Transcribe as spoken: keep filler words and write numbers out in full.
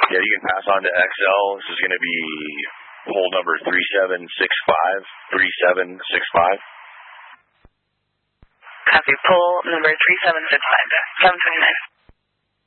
Yeah, you can pass on to X L. This is going to be hole number three seven six five. three seven six five. Copy. Pull number three seven six five. seven twenty-nine.